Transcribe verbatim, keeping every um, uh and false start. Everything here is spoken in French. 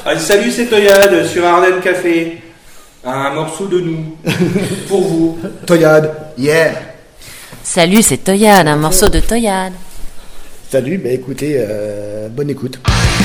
Allez, salut, c'est Toyade sur Ardennes Café. Un morceau de nous. Pour vous. Toyade, yeah. Salut, c'est Toyade, un morceau de Toyade. Salut, bah écoutez, euh, bonne écoute.